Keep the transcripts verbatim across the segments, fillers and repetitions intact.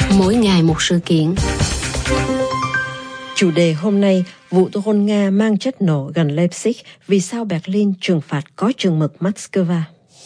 Mỗi ngày một sự kiện. Chủ đề hôm nay, vụ drone Nga mang chất nổ gần Leipzig, vì sao Berlin trừng phạt có chừng mực Moscow?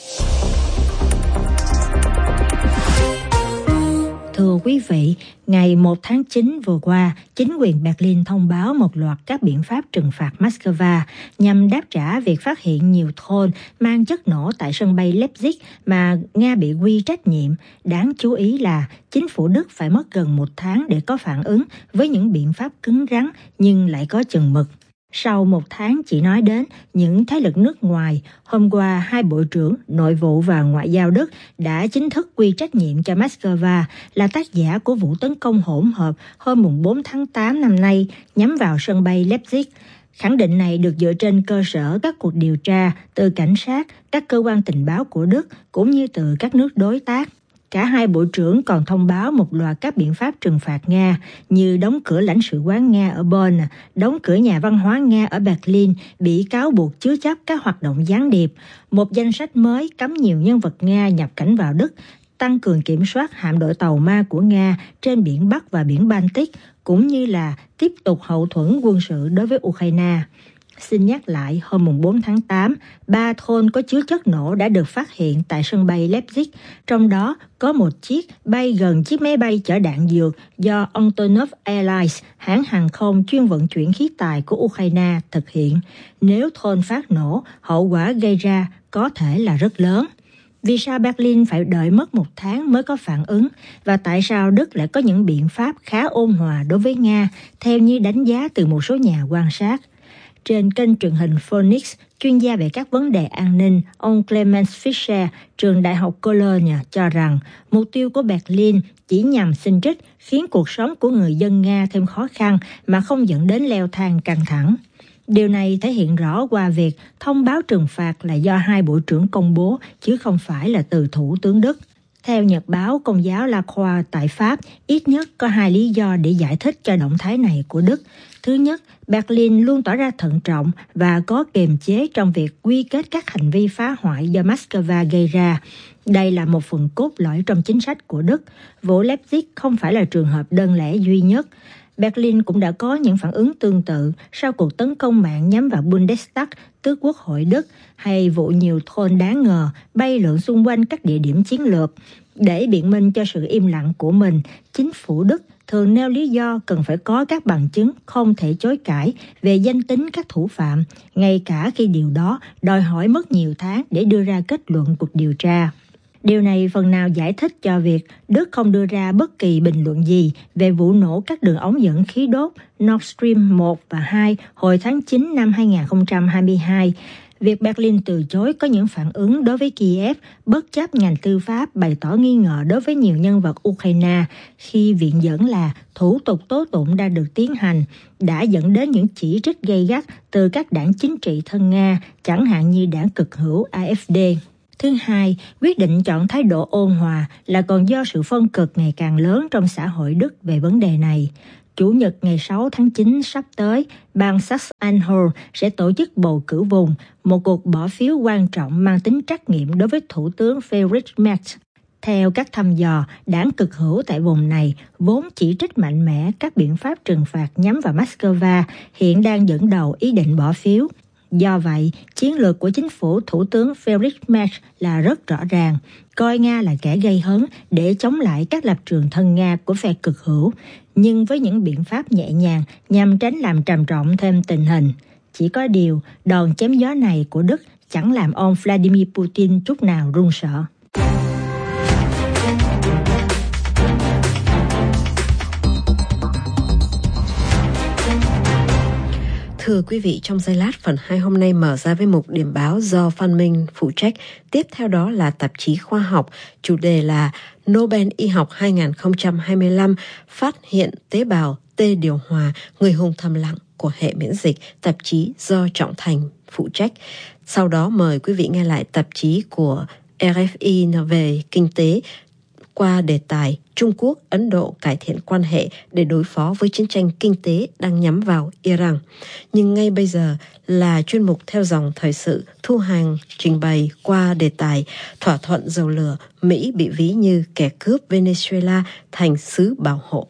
Thưa quý vị, ngày một tháng chín vừa qua, chính quyền Berlin thông báo một loạt các biện pháp trừng phạt Moscow nhằm đáp trả việc phát hiện nhiều drone mang chất nổ tại sân bay Leipzig mà Nga bị quy trách nhiệm. Đáng chú ý là chính phủ Đức phải mất gần một tháng để có phản ứng với những biện pháp cứng rắn nhưng lại có chừng mực. Sau một tháng chỉ nói đến những thế lực nước ngoài, hôm qua hai bộ trưởng Nội vụ và Ngoại giao Đức đã chính thức quy trách nhiệm cho Moscow là tác giả của vụ tấn công hỗn hợp hôm bốn tháng tám năm nay nhắm vào sân bay Leipzig. Khẳng định này được dựa trên cơ sở các cuộc điều tra từ cảnh sát, các cơ quan tình báo của Đức cũng như từ các nước đối tác. Cả hai bộ trưởng còn thông báo một loạt các biện pháp trừng phạt Nga như đóng cửa lãnh sự quán Nga ở Bonn, đóng cửa nhà văn hóa Nga ở Berlin bị cáo buộc chứa chấp các hoạt động gián điệp, một danh sách mới cấm nhiều nhân vật Nga nhập cảnh vào Đức, tăng cường kiểm soát hạm đội tàu ma của Nga trên biển Bắc và biển Baltic, cũng như là tiếp tục hậu thuẫn quân sự đối với Ukraine. Xin nhắc lại, hôm bốn tháng tám, ba drone có chứa chất nổ đã được phát hiện tại sân bay Leipzig, trong đó có một chiếc bay gần chiếc máy bay chở đạn dược do Antonov Airlines, hãng hàng không chuyên vận chuyển khí tài của Ukraine, thực hiện. Nếu drone phát nổ, hậu quả gây ra có thể là rất lớn. Vì sao Berlin phải đợi mất một tháng mới có phản ứng? Và tại sao Đức lại có những biện pháp khá ôn hòa đối với Nga, theo như đánh giá từ một số nhà quan sát? Trên kênh truyền hình Phoenix, chuyên gia về các vấn đề an ninh, ông Clemens Fischer, trường Đại học Cologne, cho rằng mục tiêu của Berlin chỉ nhằm xin trích, khiến cuộc sống của người dân Nga thêm khó khăn mà không dẫn đến leo thang căng thẳng. Điều này thể hiện rõ qua việc thông báo trừng phạt là do hai bộ trưởng công bố, chứ không phải là từ Thủ tướng Đức. Theo nhật báo Công giáo La Croix tại Pháp, ít nhất có hai lý do để giải thích cho động thái này của Đức. Thứ nhất, Berlin luôn tỏ ra thận trọng và có kiềm chế trong việc quy kết các hành vi phá hoại do Moscow gây ra. Đây là một phần cốt lõi trong chính sách của Đức. Vụ Leipzig không phải là trường hợp đơn lẻ duy nhất. Berlin cũng đã có những phản ứng tương tự sau cuộc tấn công mạng nhắm vào Bundestag, tức Quốc hội Đức, hay vụ nhiều drone đáng ngờ bay lượn xung quanh các địa điểm chiến lược. Để biện minh cho sự im lặng của mình, chính phủ Đức thường nêu lý do cần phải có các bằng chứng không thể chối cãi về danh tính các thủ phạm, ngay cả khi điều đó đòi hỏi mất nhiều tháng để đưa ra kết luận cuộc điều tra. Điều này phần nào giải thích cho việc Đức không đưa ra bất kỳ bình luận gì về vụ nổ các đường ống dẫn khí đốt Nord Stream một và hai hồi tháng chín năm hai không hai hai. Việc Berlin từ chối có những phản ứng đối với Kiev, bất chấp ngành tư pháp bày tỏ nghi ngờ đối với nhiều nhân vật Ukraine khi viện dẫn là thủ tục tố tụng đã được tiến hành, đã dẫn đến những chỉ trích gay gắt từ các đảng chính trị thân Nga, chẳng hạn như đảng cực hữu a ép đê. Thứ hai, quyết định chọn thái độ ôn hòa là còn do sự phân cực ngày càng lớn trong xã hội Đức về vấn đề này. Chủ nhật ngày sáu tháng chín sắp tới, bang Saxe-Anhalt sẽ tổ chức bầu cử vùng, một cuộc bỏ phiếu quan trọng mang tính trắc nghiệm đối với Thủ tướng Friedrich Merz. Theo các thăm dò, đảng cực hữu tại vùng này vốn chỉ trích mạnh mẽ các biện pháp trừng phạt nhắm vào Moscow, hiện đang dẫn đầu ý định bỏ phiếu. Do vậy, chiến lược của chính phủ Thủ tướng Friedrich Merz là rất rõ ràng, coi Nga là kẻ gây hấn để chống lại các lập trường thân Nga của phe cực hữu, nhưng với những biện pháp nhẹ nhàng nhằm tránh làm trầm trọng thêm tình hình. Chỉ có điều, đòn chém gió này của Đức chẳng làm ông Vladimir Putin chút nào run sợ. Thưa quý vị, trong giây lát phần hai hôm nay mở ra với mục điểm báo do Phan Minh phụ trách. Tiếp theo đó là tạp chí khoa học, chủ đề là Nobel Y học hai không hai lăm phát hiện tế bào T điều hòa, người hùng thầm lặng của hệ miễn dịch, tạp chí do Trọng Thành phụ trách. Sau đó mời quý vị nghe lại tạp chí của rờ ép i về kinh tế qua đề tài Trung Quốc, Ấn Độ cải thiện quan hệ để đối phó với chiến tranh kinh tế đang nhắm vào Iran. Nhưng ngay bây giờ là chuyên mục theo dòng thời sự Thu Hằng trình bày qua đề tài thỏa thuận dầu lửa, Mỹ bị ví như kẻ cướp Venezuela thành xứ bảo hộ.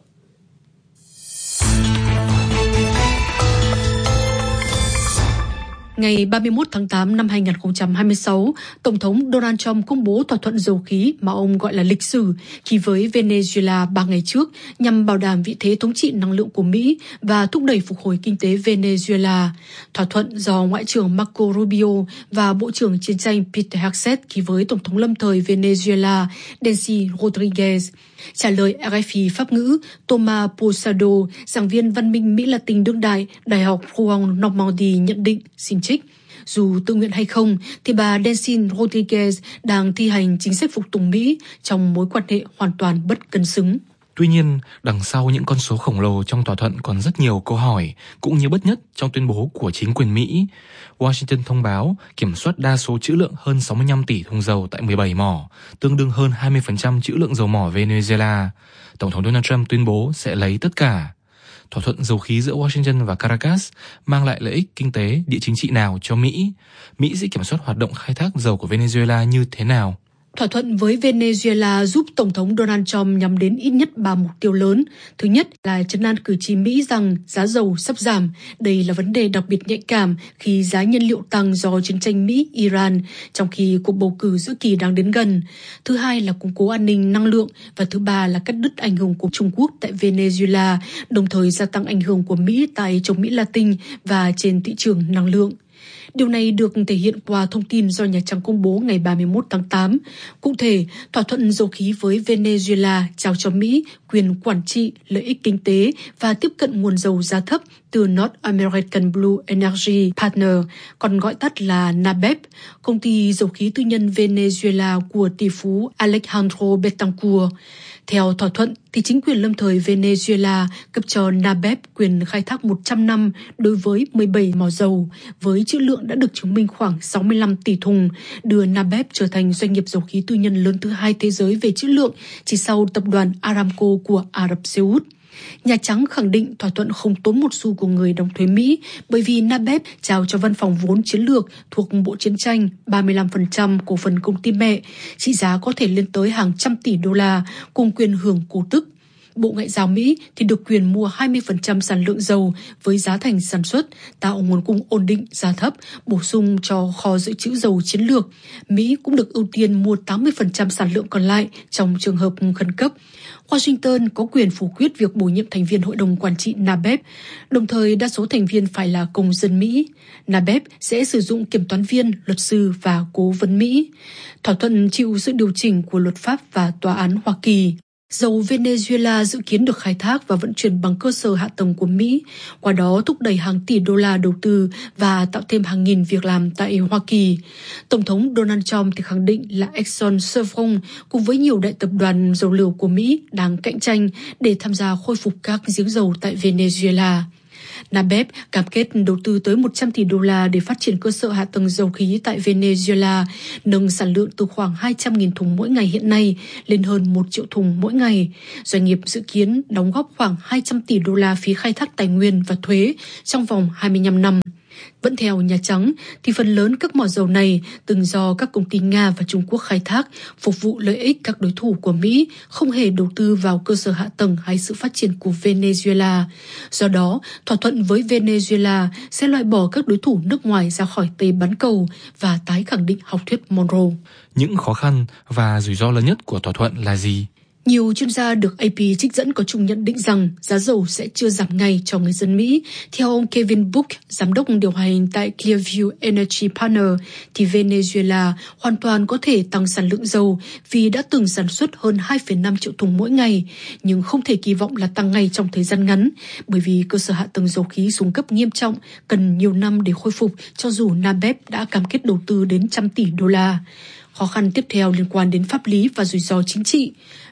Ngày ba mươi mốt tháng tám năm hai nghìn không trăm hai mươi sáu, Tổng thống Donald Trump công bố thỏa thuận dầu khí mà ông gọi là lịch sử ký với Venezuela ba ngày trước nhằm bảo đảm vị thế thống trị năng lượng của Mỹ và thúc đẩy phục hồi kinh tế Venezuela. Thỏa thuận do Ngoại trưởng Marco Rubio và Bộ trưởng Chiến tranh Peter Hegseth ký với Tổng thống lâm thời Venezuela Delcy Rodriguez. Trả lời R F I Pháp ngữ, Thomas Posado, giảng viên văn minh Mỹ Latin đương đại, Đại học Rouen Normandy nhận định, xin trích, dù tự nguyện hay không, thì bà Delcy Rodriguez đang thi hành chính sách phục tùng Mỹ trong mối quan hệ hoàn toàn bất cân xứng. Tuy nhiên, đằng sau những con số khổng lồ trong thỏa thuận còn rất nhiều câu hỏi, cũng như bất nhất trong tuyên bố của chính quyền Mỹ. Washington thông báo kiểm soát đa số trữ lượng hơn sáu mươi lăm tỷ thùng dầu tại mười bảy mỏ, tương đương hơn hai mươi phần trăm trữ lượng dầu mỏ Venezuela. Tổng thống Donald Trump tuyên bố sẽ lấy tất cả. Thỏa thuận dầu khí giữa Washington và Caracas mang lại lợi ích kinh tế, địa chính trị nào cho Mỹ? Mỹ sẽ kiểm soát hoạt động khai thác dầu của Venezuela như thế nào? Thỏa thuận với Venezuela giúp Tổng thống Donald Trump nhắm đến ít nhất ba mục tiêu lớn. Thứ nhất là trấn an cử tri Mỹ rằng giá dầu sắp giảm. Đây là vấn đề đặc biệt nhạy cảm khi giá nhiên liệu tăng do chiến tranh Mỹ-Iran, trong khi cuộc bầu cử giữa kỳ đang đến gần. Thứ hai là củng cố an ninh năng lượng. Và thứ ba là cắt đứt ảnh hưởng của Trung Quốc tại Venezuela, đồng thời gia tăng ảnh hưởng của Mỹ tại châu Mỹ Latin và trên thị trường năng lượng. Điều này được thể hiện qua thông tin do Nhà Trắng công bố ngày ba mươi mốt tháng tám. Cụ thể, thỏa thuận dầu khí với Venezuela trao cho Mỹ quyền quản trị, lợi ích kinh tế và tiếp cận nguồn dầu giá thấp từ North American Blue Energy Partner, còn gọi tắt là NABEP, công ty dầu khí tư nhân Venezuela của tỷ phú Alejandro Betancourt. Theo thỏa thuận, thì chính quyền lâm thời Venezuela cấp cho NABEP quyền khai thác một trăm năm đối với mười bảy mỏ dầu, với trữ lượng đã được chứng minh khoảng sáu mươi lăm tỷ thùng, đưa NABEP trở thành doanh nghiệp dầu khí tư nhân lớn thứ hai thế giới về trữ lượng, chỉ sau tập đoàn Aramco của Ả Rập Xê Út. Nhà Trắng khẳng định thỏa thuận không tốn một xu của người đóng thuế Mỹ, bởi vì NABEP trao cho văn phòng vốn chiến lược thuộc Bộ Chiến tranh ba mươi lăm phần trăm cổ phần công ty mẹ, trị giá có thể lên tới hàng trăm tỷ đô la, cùng quyền hưởng cổ tức. Bộ Ngoại giao Mỹ thì được quyền mua hai mươi phần trăm sản lượng dầu với giá thành sản xuất, tạo nguồn cung ổn định, giá thấp, bổ sung cho kho dự trữ dầu chiến lược. Mỹ cũng được ưu tiên mua tám mươi phần trăm sản lượng còn lại trong trường hợp khẩn cấp. Washington có quyền phủ quyết việc bổ nhiệm thành viên hội đồng quản trị NABEP, đồng thời đa số thành viên phải là công dân Mỹ. NABEP sẽ sử dụng kiểm toán viên, luật sư và cố vấn Mỹ. Thỏa thuận chịu sự điều chỉnh của luật pháp và tòa án Hoa Kỳ. Dầu Venezuela dự kiến được khai thác và vận chuyển bằng cơ sở hạ tầng của Mỹ, qua đó thúc đẩy hàng tỷ đô la đầu tư và tạo thêm hàng nghìn việc làm tại Hoa Kỳ. Tổng thống Donald Trump thì khẳng định là Exxon Chevron cùng với nhiều đại tập đoàn dầu lửa của Mỹ đang cạnh tranh để tham gia khôi phục các giếng dầu tại Venezuela. NABEP cam kết đầu tư tới một trăm tỷ đô la để phát triển cơ sở hạ tầng dầu khí tại Venezuela, nâng sản lượng từ khoảng hai trăm nghìn thùng mỗi ngày hiện nay lên hơn một triệu thùng mỗi ngày. Doanh nghiệp dự kiến đóng góp khoảng hai trăm tỷ đô la phí khai thác tài nguyên và thuế trong vòng hai mươi lăm năm. Vẫn theo Nhà Trắng, thì phần lớn các mỏ dầu này từng do các công ty Nga và Trung Quốc khai thác, phục vụ lợi ích các đối thủ của Mỹ, không hề đầu tư vào cơ sở hạ tầng hay sự phát triển của Venezuela. Do đó, thỏa thuận với Venezuela sẽ loại bỏ các đối thủ nước ngoài ra khỏi Tây bán cầu và tái khẳng định học thuyết Monroe. Những khó khăn và rủi ro lớn nhất của thỏa thuận là gì? Nhiều chuyên gia được A P trích dẫn có chung nhận định rằng giá dầu sẽ chưa giảm ngay cho người dân Mỹ. Theo ông Kevin Book, giám đốc điều hành tại Clearview Energy Partner, thì Venezuela hoàn toàn có thể tăng sản lượng dầu vì đã từng sản xuất hơn hai phẩy năm triệu thùng mỗi ngày, nhưng không thể kỳ vọng là tăng ngay trong thời gian ngắn, bởi vì cơ sở hạ tầng dầu khí xuống cấp nghiêm trọng, cần nhiều năm để khôi phục cho dù NABEP đã cam kết đầu tư đến trăm tỷ đô la. Khó khăn tiếp theo liên quan đến pháp lý và rủi ro chính trị.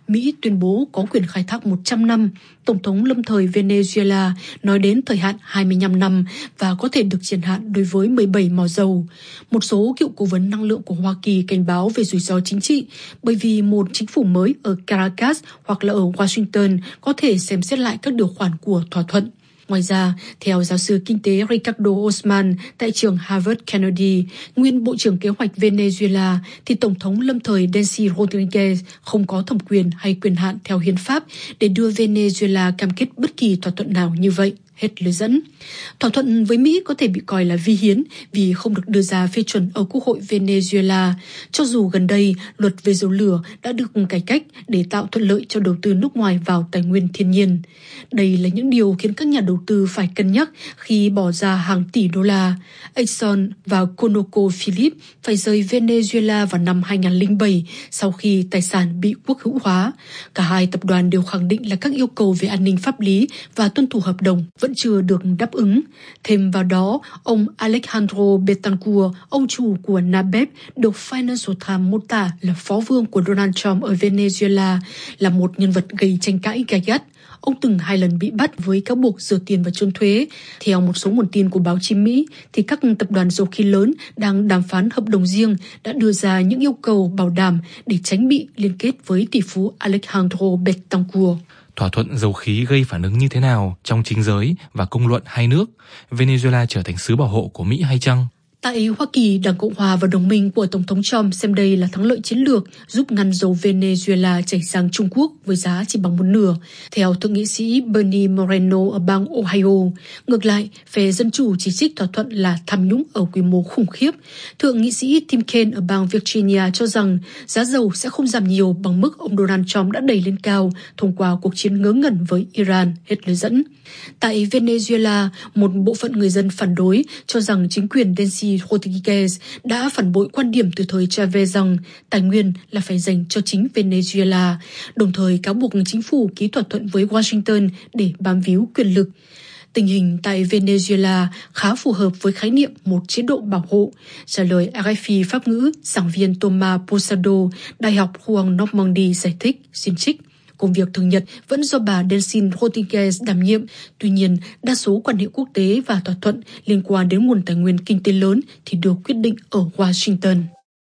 Mỹ tuyên bố có quyền khai thác một trăm năm. Tổng thống lâm thời Venezuela nói đến thời hạn hai mươi lăm năm và có thể được triển hạn đối với mười bảy mỏ dầu. Một số cựu cố vấn năng lượng của Hoa Kỳ cảnh báo về rủi ro chính trị bởi vì một chính phủ mới ở Caracas hoặc là ở Washington có thể xem xét lại các điều khoản của thỏa thuận. Ngoài ra, theo giáo sư kinh tế Ricardo Osman tại trường Harvard Kennedy, nguyên Bộ trưởng Kế hoạch Venezuela, thì Tổng thống lâm thời Delcy Rodriguez không có thẩm quyền hay quyền hạn theo hiến pháp để đưa Venezuela cam kết bất kỳ thỏa thuận nào như vậy. Hết lời dẫn. Thỏa thuận với Mỹ có thể bị coi là vi hiến vì không được đưa ra phê chuẩn ở Quốc hội Venezuela, cho dù gần đây luật về dầu lửa đã được cải cách để tạo thuận lợi cho đầu tư nước ngoài vào tài nguyên thiên nhiên. Đây là những điều khiến các nhà đầu tư phải cân nhắc khi bỏ ra hàng tỷ đô la. Exxon và ConocoPhillips phải rời Venezuela vào năm hai nghìn không trăm lẻ bảy sau khi tài sản bị quốc hữu hóa. Cả hai tập đoàn đều khẳng định là các yêu cầu về an ninh pháp lý và tuân thủ hợp đồng vẫn chưa được đáp ứng. Thêm vào đó, ông Alejandro Betancourt, ông chủ của Nabep, được Financial Times mô tả là phó vương của Donald Trump ở Venezuela, là một nhân vật gây tranh cãi gay gắt. Ông từng hai lần bị bắt với cáo buộc rửa tiền và trốn thuế. Theo một số nguồn tin của báo chí Mỹ, thì các tập đoàn dầu khí lớn đang đàm phán hợp đồng riêng đã đưa ra những yêu cầu bảo đảm để tránh bị liên kết với tỷ phú Alejandro Betancourt. Thỏa thuận dầu khí gây phản ứng như thế nào trong chính giới và công luận hai nước? Venezuela trở thành xứ bảo hộ của Mỹ hay chăng? Tại Hoa Kỳ, Đảng Cộng hòa và đồng minh của Tổng thống Trump xem đây là thắng lợi chiến lược giúp ngăn dầu Venezuela chảy sang Trung Quốc với giá chỉ bằng một nửa, theo thượng nghị sĩ Bernie Moreno ở bang Ohio. Ngược lại, phe Dân chủ chỉ trích thỏa thuận là tham nhũng ở quy mô khủng khiếp. Thượng nghị sĩ Tim Kaine ở bang Virginia cho rằng giá dầu sẽ không giảm nhiều bằng mức ông Donald Trump đã đẩy lên cao thông qua cuộc chiến ngớ ngẩn với Iran. Hết lời dẫn. Tại Venezuela, một bộ phận người dân phản đối cho rằng chính quyền Delcy Rodriguez đã phản bội quan điểm từ thời Chavez rằng tài nguyên là phải dành cho chính Venezuela, đồng thời cáo buộc chính phủ ký thỏa thuận với Washington để bám víu quyền lực. Tình hình tại Venezuela khá phù hợp với khái niệm một chế độ bảo hộ, trả lời R F I Pháp ngữ, giảng viên Thomas Posado, Đại học Juan Normandy giải thích, xin trích. Công việc thường nhật vẫn do bà Delcy Rodriguez đảm nhiệm, tuy nhiên đa số quan hệ quốc tế và thỏa thuận liên quan đến nguồn tài nguyên kinh tế lớn thì được quyết định ở Washington.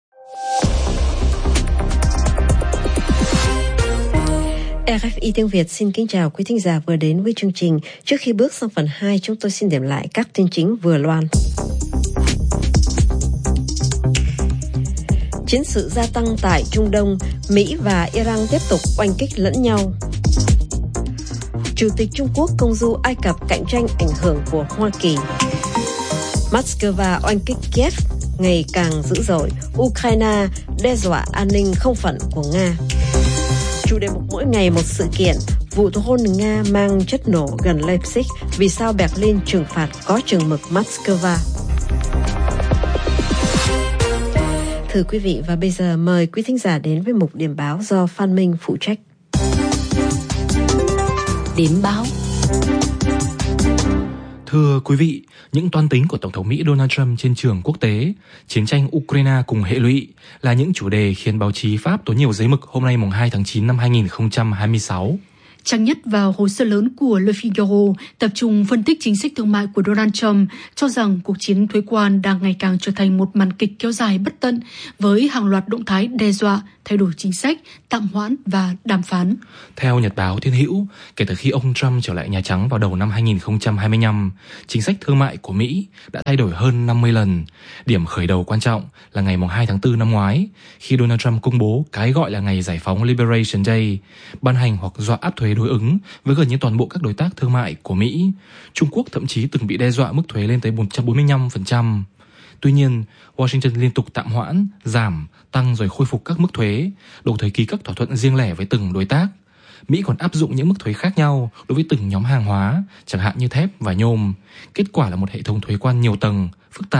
R F I tiếng Việt xin kính chào quý thính giả vừa đến với chương trình. Trước khi bước sang phần hai, chúng tôi xin điểm lại các tin chính vừa loan. Chiến sự gia tăng tại Trung Đông, Mỹ và Iran tiếp tục oanh kích lẫn nhau. Chủ tịch Trung Quốc công du Ai Cập cạnh tranh ảnh hưởng của Hoa Kỳ. Moscow oanh kích Kiev ngày càng dữ dội. Ukraine đe dọa an ninh không phận của Nga. Chủ đề mục mỗi ngày một sự kiện. Vụ hôn Nga mang chất nổ gần Leipzig. Vì sao Berlin trừng phạt có chừng mực Moscow? Thưa quý vị, và bây giờ mời quý thính giả đến với mục điểm báo do Phan Minh phụ trách. Điểm báo. Thưa quý vị, những toan tính của Tổng thống Mỹ Donald Trump trên trường quốc tế, chiến tranh Ukraine cùng hệ lụy là những chủ đề khiến báo chí Pháp tốn nhiều giấy mực hôm nay mùng hai tháng chín năm hai nghìn không trăm hai mươi sáu. Trang nhất và hồ sơ lớn của Le Figaro tập trung phân tích chính sách thương mại của Donald Trump, cho rằng cuộc chiến thuế quan đang ngày càng trở thành một màn kịch kéo dài bất tận với hàng loạt động thái đe dọa, thay đổi chính sách, tạm hoãn và đàm phán. Theo Nhật báo Thiên hữu, kể từ khi ông Trump trở lại Nhà Trắng vào đầu năm hai nghìn không trăm hai mươi lăm, chính sách thương mại của Mỹ đã thay đổi hơn năm mươi lần. Điểm khởi đầu quan trọng là ngày hai tháng tư năm ngoái, khi Donald Trump công bố cái gọi là ngày giải phóng Liberation Day, ban hành hoặc dọa áp thuế đối ứng với gần như toàn bộ các đối tác thương mại của Mỹ. Trung Quốc thậm chí từng bị đe dọa mức thuế lên tới một trăm bốn mươi lăm phần trăm. Tuy nhiên, Washington liên tục tạm hoãn, giảm, tăng rồi khôi phục các mức thuế, đồng thời ký các thỏa thuận riêng lẻ với từng đối tác. Mỹ còn áp dụng những mức thuế khác nhau đối với từng nhóm hàng hóa, chẳng hạn như thép và nhôm. Kết quả là một hệ thống thuế quan nhiều tầng, phức tạp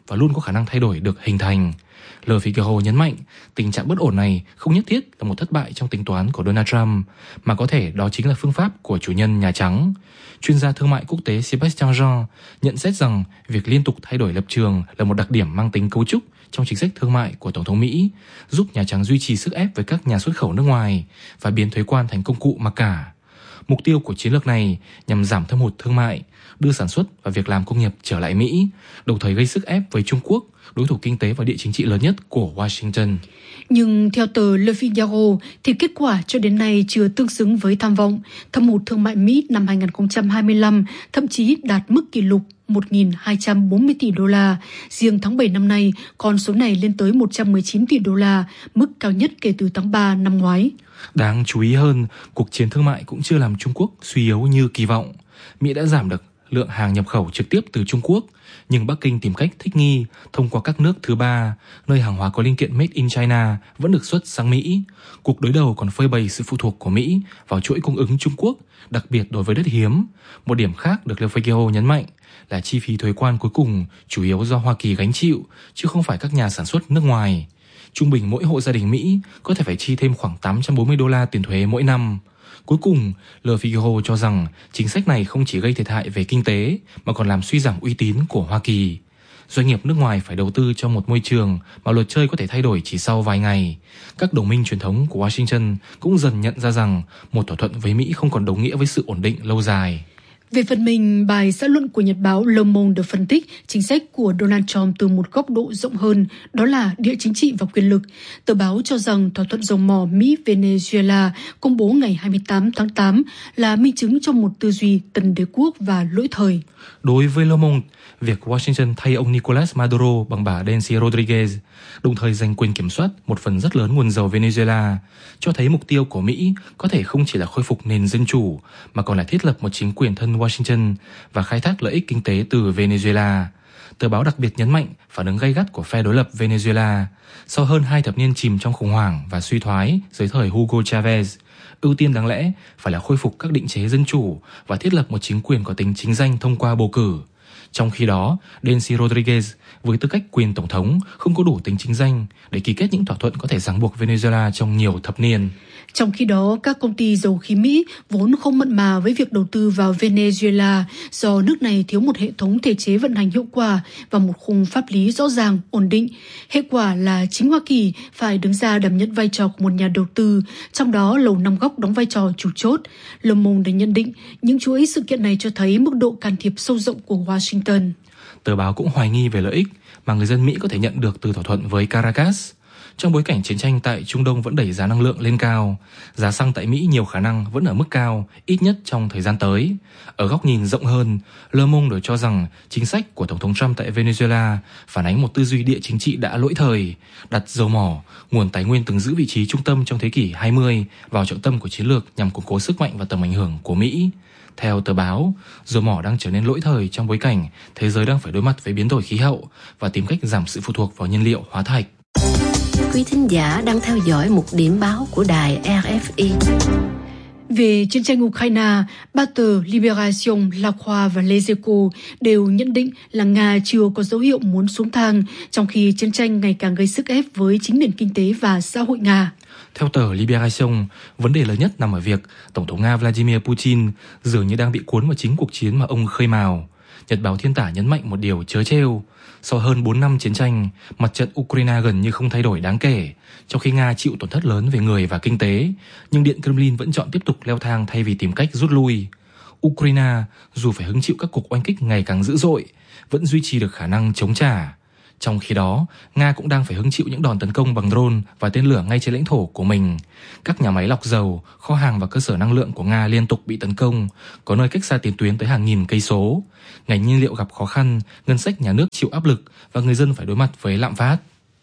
và luôn có khả năng thay đổi được hình thành. Le Figaro nhấn mạnh tình trạng bất ổn này không nhất thiết là một thất bại trong tính toán của Donald Trump, mà có thể đó chính là phương pháp của chủ nhân Nhà Trắng. Chuyên gia thương mại quốc tế Sébastien Jean nhận xét rằng việc liên tục thay đổi lập trường là một đặc điểm mang tính cấu trúc trong chính sách thương mại của Tổng thống Mỹ, giúp Nhà Trắng duy trì sức ép với các nhà xuất khẩu nước ngoài và biến thuế quan thành công cụ mặc cả. Mục tiêu của chiến lược này nhằm giảm thâm hụt thương mại, đưa sản xuất và việc làm công nghiệp trở lại Mỹ, đồng thời gây sức ép với Trung Quốc, đối thủ kinh tế và địa chính trị lớn nhất của Washington. Nhưng theo tờ Le Figaro thì kết quả cho đến nay chưa tương xứng với tham vọng. Thâm hụt thương mại Mỹ năm hai không hai lăm thậm chí đạt mức kỷ lục một nghìn hai trăm bốn mươi tỷ đô la. Riêng tháng bảy năm nay, con số này lên tới một trăm mười chín tỷ đô la, mức cao nhất kể từ tháng ba năm ngoái. Đáng chú ý hơn, cuộc chiến thương mại cũng chưa làm Trung Quốc suy yếu như kỳ vọng. Mỹ đã giảm được lượng hàng nhập khẩu trực tiếp từ Trung Quốc, nhưng Bắc Kinh tìm cách thích nghi thông qua các nước thứ ba, nơi hàng hóa có linh kiện Made in China vẫn được xuất sang Mỹ. Cuộc đối đầu còn phơi bày sự phụ thuộc của Mỹ vào chuỗi cung ứng Trung Quốc, đặc biệt đối với đất hiếm. Một điểm khác được Le Figaro nhấn mạnh là chi phí thuế quan cuối cùng chủ yếu do Hoa Kỳ gánh chịu, chứ không phải các nhà sản xuất nước ngoài. Trung bình mỗi hộ gia đình Mỹ có thể phải chi thêm khoảng tám trăm bốn mươi đô la tiền thuế mỗi năm. Cuối cùng, Le Figaro cho rằng chính sách này không chỉ gây thiệt hại về kinh tế mà còn làm suy giảm uy tín của Hoa Kỳ. Doanh nghiệp nước ngoài phải đầu tư cho một môi trường mà luật chơi có thể thay đổi chỉ sau vài ngày. Các đồng minh truyền thống của Washington cũng dần nhận ra rằng một thỏa thuận với Mỹ không còn đồng nghĩa với sự ổn định lâu dài. Về phần mình, bài xã luận của nhật báo Le Monde được phân tích chính sách của Donald Trump từ một góc độ rộng hơn, đó là địa chính trị và quyền lực. Tờ báo cho rằng thỏa thuận dầu mỏ Mỹ-Venezuela công bố ngày hai mươi tám tháng tám là minh chứng cho một tư duy tần đế quốc và lỗi thời. Đối với Le Monde, việc Washington thay ông Nicolas Maduro bằng bà Delcy Rodriguez, đồng thời giành quyền kiểm soát một phần rất lớn nguồn dầu Venezuela, cho thấy mục tiêu của Mỹ có thể không chỉ là khôi phục nền dân chủ, mà còn là thiết lập một chính quyền thân Washington và khai thác lợi ích kinh tế từ Venezuela. Tờ báo đặc biệt nhấn mạnh phản ứng gay gắt của phe đối lập Venezuela sau hơn hai thập niên chìm trong khủng hoảng và suy thoái dưới thời Hugo Chavez. Ưu tiên đáng lẽ phải là khôi phục các định chế dân chủ và thiết lập một chính quyền có tính chính danh thông qua bầu cử. Trong khi đó, Delcy Rodriguez với tư cách quyền tổng thống không có đủ tính chính danh để ký kết những thỏa thuận có thể ràng buộc Venezuela trong nhiều thập niên. Trong khi đó, các công ty dầu khí Mỹ vốn không mặn mà với việc đầu tư vào Venezuela do nước này thiếu một hệ thống thể chế vận hành hiệu quả và một khung pháp lý rõ ràng, ổn định. Hệ quả là chính Hoa Kỳ phải đứng ra đảm nhận vai trò của một nhà đầu tư, trong đó Lầu Năm Góc đóng vai trò chủ chốt. Le Monde đã nhận định những chuỗi sự kiện này cho thấy mức độ can thiệp sâu rộng của Washington. Tờ báo cũng hoài nghi về lợi ích mà người dân Mỹ có thể nhận được từ thỏa thuận với Caracas. Trong bối cảnh chiến tranh tại Trung Đông vẫn đẩy giá năng lượng lên cao, giá xăng tại Mỹ nhiều khả năng vẫn ở mức cao, ít nhất trong thời gian tới. Ở góc nhìn rộng hơn, Le Monde cho rằng chính sách của Tổng thống Trump tại Venezuela phản ánh một tư duy địa chính trị đã lỗi thời, đặt dầu mỏ, nguồn tài nguyên từng giữ vị trí trung tâm trong thế kỷ hai mươi vào trọng tâm của chiến lược nhằm củng cố sức mạnh và tầm ảnh hưởng của Mỹ. Theo tờ báo, dầu mỏ đang trở nên lỗi thời trong bối cảnh thế giới đang phải đối mặt với biến đổi khí hậu và tìm cách giảm sự phụ thuộc vào nhiên liệu hóa thạch. Quý thính giả đang theo dõi một điểm báo của đài rờ ép i. Về chiến tranh Ukraine, ba tờ Libération, La Croix và Les Echos đều nhận định là Nga chưa có dấu hiệu muốn xuống thang, trong khi chiến tranh ngày càng gây sức ép với chính nền kinh tế và xã hội Nga. Theo tờ Libération, vấn đề lớn nhất nằm ở việc Tổng thống Nga Vladimir Putin dường như đang bị cuốn vào chính cuộc chiến mà ông khơi mào. Nhật báo Thiên Tả nhấn mạnh một điều trớ trêu. Sau hơn bốn năm chiến tranh, mặt trận Ukraine gần như không thay đổi đáng kể, trong khi Nga chịu tổn thất lớn về người và kinh tế, nhưng Điện Kremlin vẫn chọn tiếp tục leo thang thay vì tìm cách rút lui. Ukraine, dù phải hứng chịu các cuộc oanh kích ngày càng dữ dội, vẫn duy trì được khả năng chống trả. Trong khi đó, Nga cũng đang phải hứng chịu những đòn tấn công bằng drone và tên lửa ngay trên lãnh thổ của mình. Các nhà máy lọc dầu, kho hàng và cơ sở năng lượng của Nga liên tục bị tấn công, có nơi cách xa tiền tuyến tới hàng nghìn cây số. Ngành nhiên liệu gặp khó khăn, ngân sách nhà nước chịu áp lực và người dân phải đối mặt với lạm phát.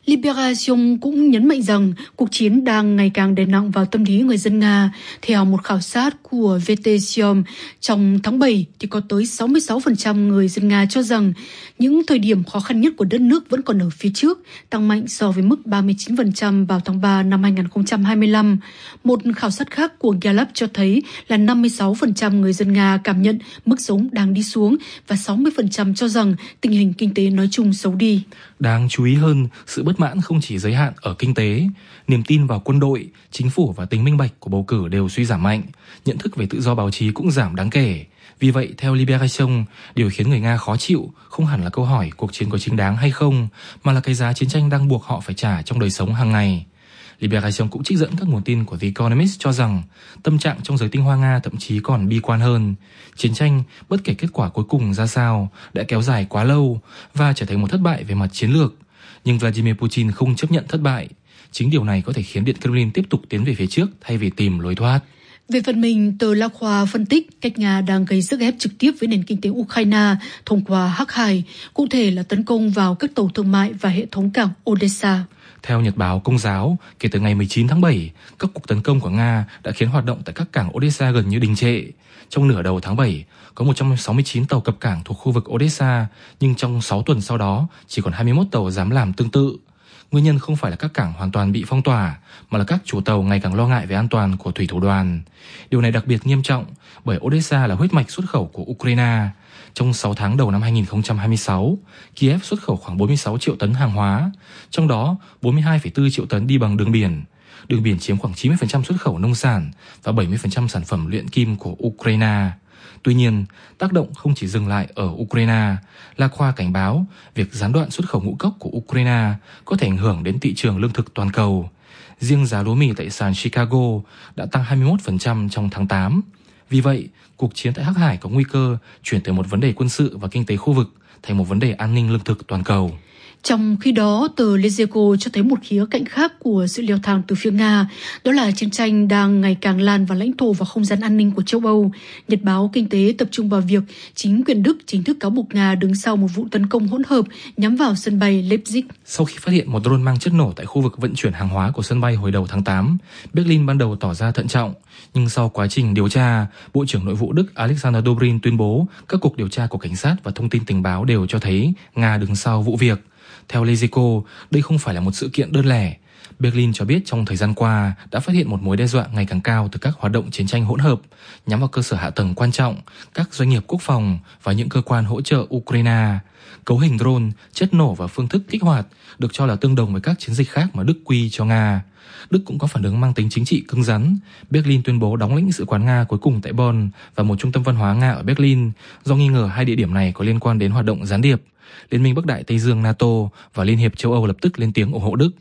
Liberation cũng nhấn mạnh rằng cuộc chiến đang ngày càng đè nặng vào tâm lý người dân Nga. Theo một khảo sát của vê tê Siom, trong tháng bảy thì có tới sáu mươi sáu phần trăm người dân Nga cho rằng những thời điểm khó khăn nhất của đất nước vẫn còn ở phía trước, tăng mạnh so với mức ba mươi chín phần trăm vào tháng ba năm hai nghìn không trăm hai mươi lăm. Một khảo sát khác của Gallup cho thấy là năm mươi sáu phần trăm người dân Nga cảm nhận mức sống đang đi xuống và sáu mươi phần trăm cho rằng tình hình kinh tế nói chung xấu đi. Đáng chú ý hơn, sự bất mãn không chỉ giới hạn ở kinh tế, niềm tin vào quân đội, chính phủ và tính minh bạch của bầu cử đều suy giảm mạnh, nhận thức về tự do báo chí cũng giảm đáng kể. Vì vậy, theo Liberation, điều khiến người Nga khó chịu không hẳn là câu hỏi cuộc chiến có chính đáng hay không, mà là cái giá chiến tranh đang buộc họ phải trả trong đời sống hàng ngày. Liberation cũng trích dẫn các nguồn tin của The Economist cho rằng tâm trạng trong giới tinh hoa Nga thậm chí còn bi quan hơn. Chiến tranh, bất kể kết quả cuối cùng ra sao, đã kéo dài quá lâu và trở thành một thất bại về mặt chiến lược. Nhưng Vladimir Putin không chấp nhận thất bại. Chính điều này có thể khiến Điện Kremlin tiếp tục tiến về phía trước thay vì tìm lối thoát. Về phần mình, tờ La Croix phân tích cách Nga đang gây sức ép trực tiếp với nền kinh tế Ukraine thông qua Hắc Hải, cụ thể là tấn công vào các tàu thương mại và hệ thống cảng Odessa. Theo Nhật báo Công giáo, kể từ ngày mười chín tháng bảy, các cuộc tấn công của Nga đã khiến hoạt động tại các cảng Odessa gần như đình trệ. Trong nửa đầu tháng bảy, có một trăm sáu mươi chín tàu cập cảng thuộc khu vực Odessa, nhưng trong sáu tuần sau đó, chỉ còn hai mươi mốt tàu dám làm tương tự. Nguyên nhân không phải là các cảng hoàn toàn bị phong tỏa, mà là các chủ tàu ngày càng lo ngại về an toàn của thủy thủ đoàn. Điều này đặc biệt nghiêm trọng bởi Odessa là huyết mạch xuất khẩu của Ukraine. Trong sáu tháng đầu năm hai nghìn không trăm hai mươi sáu, Kiev xuất khẩu khoảng bốn mươi sáu triệu tấn hàng hóa, trong đó bốn mươi hai phẩy bốn triệu tấn đi bằng đường biển. Đường biển chiếm khoảng chín mươi phần trăm xuất khẩu nông sản và bảy mươi phần trăm sản phẩm luyện kim của Ukraine. Tuy nhiên, tác động không chỉ dừng lại ở Ukraine. La Croix cảnh báo việc gián đoạn xuất khẩu ngũ cốc của Ukraine có thể ảnh hưởng đến thị trường lương thực toàn cầu. Riêng giá lúa mì tại sàn Chicago đã tăng hai mươi mốt phần trăm trong tháng tám. Vì vậy, cuộc chiến tại Hắc Hải có nguy cơ chuyển từ một vấn đề quân sự và kinh tế khu vực thành một vấn đề an ninh lương thực toàn cầu. Trong khi đó, tờ Lezeko cho thấy một khía cạnh khác của sự leo thang từ phía Nga, đó là chiến tranh đang ngày càng lan vào lãnh thổ và không gian an ninh của châu Âu. Nhật báo Kinh tế tập trung vào việc chính quyền Đức chính thức cáo buộc Nga đứng sau một vụ tấn công hỗn hợp nhắm vào sân bay Leipzig. Sau khi phát hiện một drone mang chất nổ tại khu vực vận chuyển hàng hóa của sân bay hồi đầu tháng tám, Berlin ban đầu tỏ ra thận trọng, nhưng sau quá trình điều tra, Bộ trưởng Nội vụ Đức Alexander Dobrindt tuyên bố các cuộc điều tra của cảnh sát và thông tin tình báo đều cho thấy Nga đứng sau vụ việc. Theo Lezeko, đây không phải là một sự kiện đơn lẻ. Berlin cho biết trong thời gian qua đã phát hiện một mối đe dọa ngày càng cao từ các hoạt động chiến tranh hỗn hợp nhắm vào cơ sở hạ tầng quan trọng, các doanh nghiệp quốc phòng và những cơ quan hỗ trợ Ukraine. Cấu hình drone, chất nổ và phương thức kích hoạt được cho là tương đồng với các chiến dịch khác mà Đức quy cho Nga. Đức cũng có phản ứng mang tính chính trị cứng rắn. Berlin tuyên bố đóng lãnh sự quán Nga cuối cùng tại Bonn và một trung tâm văn hóa Nga ở Berlin do nghi ngờ hai địa điểm này có liên quan đến hoạt động gián điệp. Liên minh Bắc Đại Tây Dương NATO và Liên hiệp châu Âu lập tức lên tiếng ủng hộ Đức.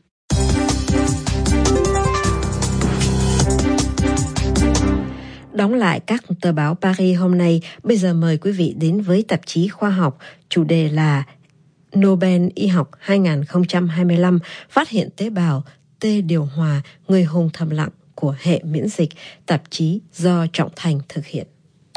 Đóng lại các tờ báo Paris hôm nay, bây giờ mời quý vị đến với tạp chí khoa học, chủ đề là Nobel Y học hai nghìn không trăm hai mươi lăm, phát hiện tế bào T điều hòa, người hùng thầm lặng của hệ miễn dịch, tạp chí do Trọng Thành thực hiện.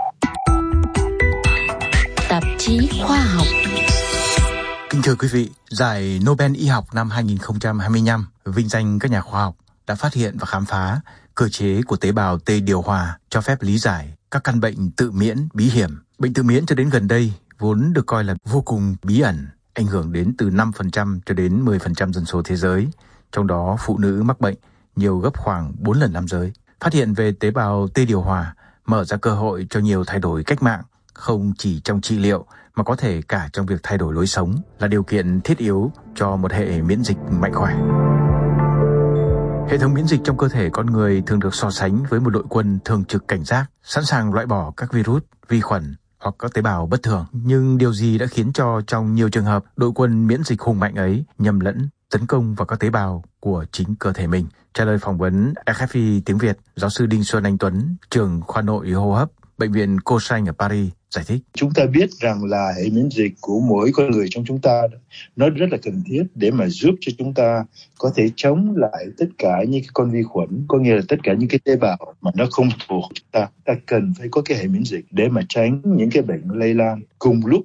Tạp chí khoa học. Kính thưa quý vị, giải Nobel Y học năm hai nghìn không trăm hai mươi lăm vinh danh các nhà khoa học đã phát hiện và khám phá cơ chế của tế bào T điều hòa cho phép lý giải các căn bệnh tự miễn bí hiểm. Bệnh tự miễn cho đến gần đây vốn được coi là vô cùng bí ẩn, ảnh hưởng đến từ năm phần trăm cho đến mười phần trăm dân số thế giới, trong đó phụ nữ mắc bệnh nhiều gấp khoảng bốn lần nam giới. Phát hiện về tế bào T điều hòa mở ra cơ hội cho nhiều thay đổi cách mạng, không chỉ trong trị liệu mà có thể cả trong việc thay đổi lối sống, là điều kiện thiết yếu cho một hệ miễn dịch mạnh khỏe. Hệ thống miễn dịch trong cơ thể con người thường được so sánh với một đội quân thường trực cảnh giác, sẵn sàng loại bỏ các virus, vi khuẩn hoặc các tế bào bất thường. Nhưng điều gì đã khiến cho trong nhiều trường hợp đội quân miễn dịch hùng mạnh ấy nhầm lẫn tấn công vào các tế bào của chính cơ thể mình? Trả lời phỏng vấn rờ ép i tiếng Việt, giáo sư Đinh Xuân Anh Tuấn, trưởng khoa nội hô hấp, Bệnh viện Cochrane ở Paris giải thích. Chúng ta biết rằng là hệ miễn dịch của mỗi con người trong chúng ta nó rất là cần thiết để mà giúp cho chúng ta có thể chống lại tất cả những cái con vi khuẩn, có nghĩa là tất cả những cái tế bào mà nó không thuộc chúng ta. Ta cần phải có cái hệ miễn dịch để mà tránh những cái bệnh lây lan. Cùng lúc đó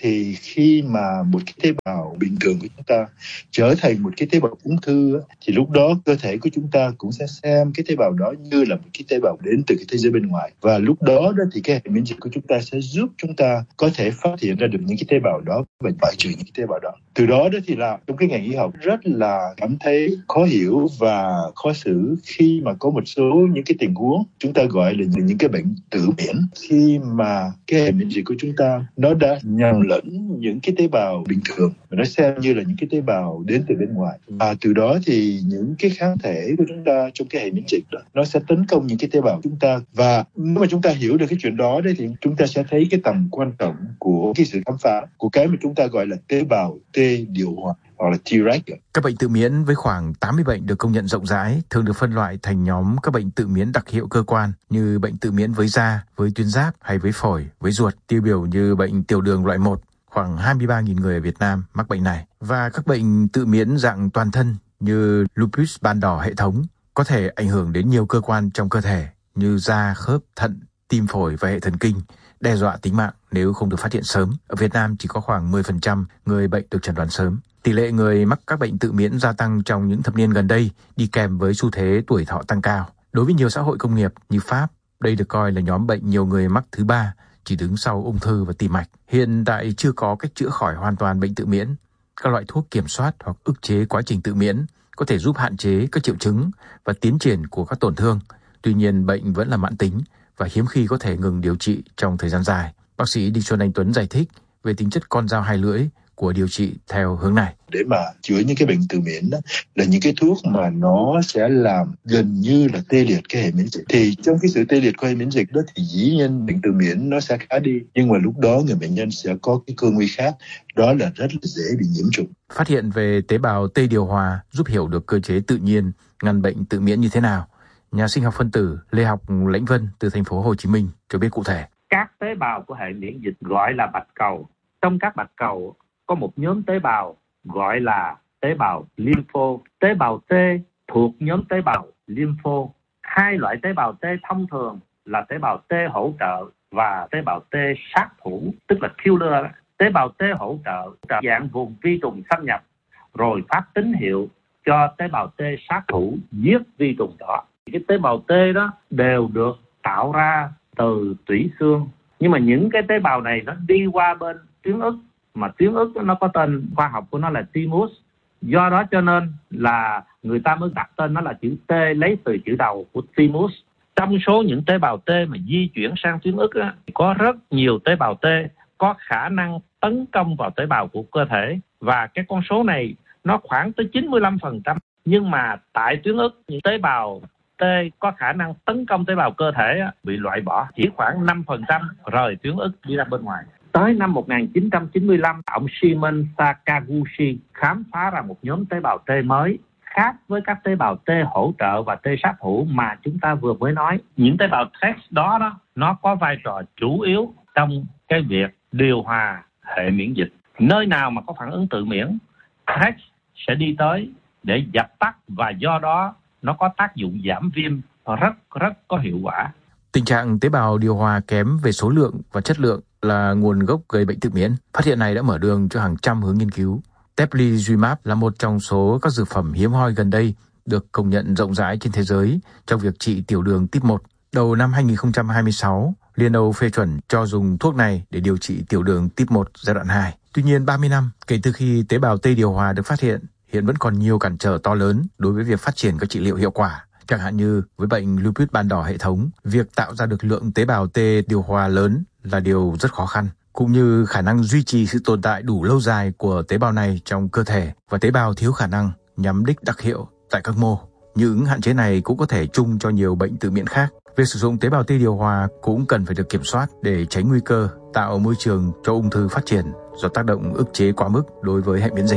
thì khi mà một cái tế bào bình thường của chúng ta trở thành một cái tế bào ung thư thì lúc đó cơ thể của chúng ta cũng sẽ xem cái tế bào đó như là một cái tế bào đến từ cái thế giới bên ngoài, và lúc đó đó thì cái hệ miễn dịch của chúng ta sẽ giúp chúng ta có thể phát hiện ra được những cái tế bào đó và loại trừ những cái tế bào đó. Từ đó đó thì là trong cái ngành y học rất là cảm thấy khó hiểu và khó xử khi mà có một số những cái tình huống chúng ta gọi là những cái bệnh tự miễn, khi mà cái hệ miễn dịch của chúng ta nó đã nhầm lẫn những cái tế bào bình thường và nó xem như là những cái tế bào đến từ bên ngoài, và từ đó thì những cái kháng thể của chúng ta trong cái hệ miễn dịch đó nó sẽ tấn công những cái tế bào của chúng ta. Và nếu mà chúng ta hiểu được cái chuyện đó đấy thì chúng ta sẽ thấy cái tầm quan trọng của cái sự khám phá của cái mà chúng ta gọi là tế bào T điều hòa hoặc là T-reg. Các bệnh tự miễn với khoảng tám mươi bệnh được công nhận rộng rãi thường được phân loại thành nhóm các bệnh tự miễn đặc hiệu cơ quan như bệnh tự miễn với da, với tuyến giáp hay với phổi, với ruột. Tiêu biểu như bệnh tiểu đường loại một, khoảng hai mươi ba nghìn người ở Việt Nam mắc bệnh này. Và các bệnh tự miễn dạng toàn thân như lupus ban đỏ hệ thống có thể ảnh hưởng đến nhiều cơ quan trong cơ thể như da, khớp, thận, tim, phổi và hệ thần kinh, đe dọa tính mạng nếu không được phát hiện sớm. Ở Việt Nam chỉ có khoảng mười phần trăm người bệnh được chẩn đoán sớm. Tỷ lệ người mắc các bệnh tự miễn gia tăng trong những thập niên gần đây đi kèm với xu thế tuổi thọ tăng cao. Đối với nhiều xã hội công nghiệp như Pháp, đây được coi là nhóm bệnh nhiều người mắc thứ ba, chỉ đứng sau ung thư và tim mạch. Hiện tại chưa có cách chữa khỏi hoàn toàn bệnh tự miễn. Các loại thuốc kiểm soát hoặc ức chế quá trình tự miễn có thể giúp hạn chế các triệu chứng và tiến triển của các tổn thương. Tuy nhiên, bệnh vẫn là mãn tính và hiếm khi có thể ngừng điều trị trong thời gian dài. Bác sĩ Đinh Xuân Anh Tuấn giải thích về tính chất con dao hai lưỡi của điều trị theo hướng này. Để mà chữa những cái bệnh tự miễn đó là những cái thuốc mà nó sẽ làm gần như là tê liệt cái hệ miễn dịch. Thì trong cái sự tê liệt của hệ miễn dịch đó thì dĩ nhiên bệnh tự miễn nó sẽ khá đi, nhưng mà lúc đó người bệnh nhân sẽ có cái cơ nguy khác, đó là rất là dễ bị nhiễm trùng. Phát hiện về tế bào T điều hòa giúp hiểu được cơ chế tự nhiên ngăn bệnh tự miễn như thế nào. Nhà sinh học phân tử Lê Học Lãnh Vân từ thành phố Hồ Chí Minh cho biết cụ thể. Các tế bào của hệ miễn dịch gọi là bạch cầu. Trong các bạch cầu có một nhóm tế bào gọi là tế bào lympho. Tế bào T thuộc nhóm tế bào lympho. Hai loại tế bào T thông thường là tế bào T hỗ trợ và tế bào T sát thủ, tức là killer. Tế bào T hỗ trợ dạng vùng vi trùng xâm nhập rồi phát tín hiệu cho tế bào T sát thủ giết vi trùng đó. Cái tế bào T đó đều được tạo ra từ tủy xương, nhưng mà những cái tế bào này nó đi qua bên tuyến ức, mà tuyến ức nó có tên khoa học của nó là thymus. Do đó cho nên là người ta mới đặt tên nó là chữ T lấy từ chữ đầu của thymus. Trong số những tế bào T mà di chuyển sang tuyến ức á, có rất nhiều tế bào T có khả năng tấn công vào tế bào của cơ thể, và cái con số này nó khoảng tới chín mươi lăm phần trăm. Nhưng mà tại tuyến ức, những tế bào T có khả năng tấn công tế bào cơ thể á, bị loại bỏ, chỉ khoảng năm phần trăm rời tuyến ức đi ra bên ngoài. Tới năm một nghìn chín trăm chín mươi lăm, ông Shimon Sakaguchi khám phá ra một nhóm tế bào T mới khác với các tế bào T hỗ trợ và T sát thủ mà chúng ta vừa mới nói. Những tế bào T đó đó nó có vai trò chủ yếu trong cái việc điều hòa hệ miễn dịch. Nơi nào mà có phản ứng tự miễn, T sẽ đi tới để dập tắt, và do đó nó có tác dụng giảm viêm rất rất có hiệu quả. Tình trạng tế bào điều hòa kém về số lượng và chất lượng là nguồn gốc gây bệnh tự miễn. Phát hiện này đã mở đường cho hàng trăm hướng nghiên cứu. Teplizumab là một trong số các dược phẩm hiếm hoi gần đây được công nhận rộng rãi trên thế giới trong việc trị tiểu đường type một. Đầu năm hai không hai sáu, Liên Âu phê chuẩn cho dùng thuốc này để điều trị tiểu đường type một giai đoạn hai. Tuy nhiên, ba mươi năm kể từ khi tế bào T điều hòa được phát hiện, hiện vẫn còn nhiều cản trở to lớn đối với việc phát triển các trị liệu hiệu quả. Chẳng hạn như với bệnh lupus ban đỏ hệ thống, việc tạo ra được lượng tế bào T điều hòa lớn là điều rất khó khăn, cũng như khả năng duy trì sự tồn tại đủ lâu dài của tế bào này trong cơ thể, và tế bào thiếu khả năng nhắm đích đặc hiệu tại các mô. Những hạn chế này cũng có thể chung cho nhiều bệnh tự miễn khác. Việc sử dụng tế bào T điều hòa cũng cần phải được kiểm soát để tránh nguy cơ tạo môi trường cho ung thư phát triển do tác động ức chế quá mức đối với hệ miễn dịch.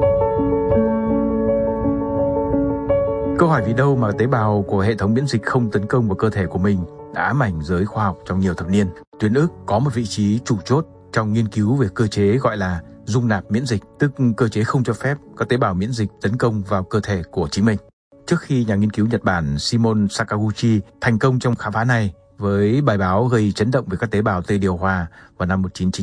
Câu hỏi vì đâu mà tế bào của hệ thống miễn dịch không tấn công vào cơ thể của mình đã ám ảnh giới khoa học trong nhiều thập niên. Tuyến ức có một vị trí chủ chốt trong nghiên cứu về cơ chế gọi là dung nạp miễn dịch, tức cơ chế không cho phép các tế bào miễn dịch tấn công vào cơ thể của chính mình. Trước khi nhà nghiên cứu Nhật Bản Shimon Sakaguchi thành công trong khám phá này với bài báo gây chấn động về các tế bào T điều hòa vào năm một nghìn chín trăm chín mươi lăm,